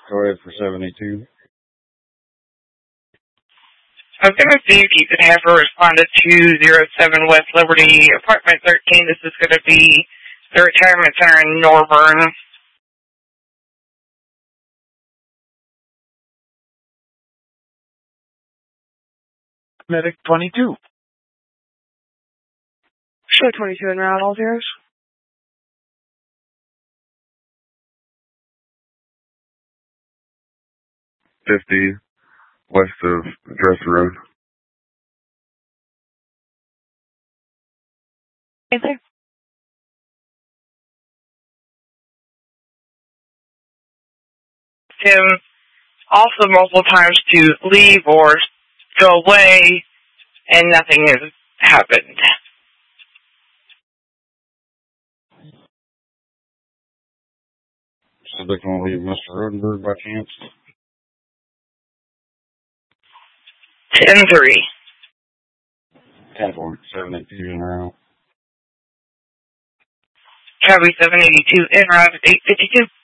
Go ahead for 72. I was going to see if you could have her respond to 207 West Liberty, apartment 13. This is going to be the retirement center in Norburn. Medic 22. Show 22 en route, all zeros. 50 west of Dresser Road. Answer. Him also multiple times to leave or go away, and nothing has happened. So they can leave Mr. Rodenberg by chance? 10-3. 10-4. 72 en route. Copy 782 en route at 852.